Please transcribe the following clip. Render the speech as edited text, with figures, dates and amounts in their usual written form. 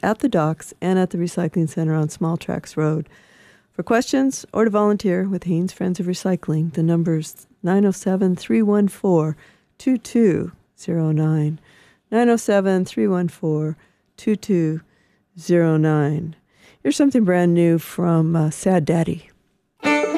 at the docks and at the recycling center on Small Tracks Road. For questions or to volunteer with Haynes Friends of Recycling, the number's 907-314-2209. 907-314-2209. Here's something brand new from Sad Daddy.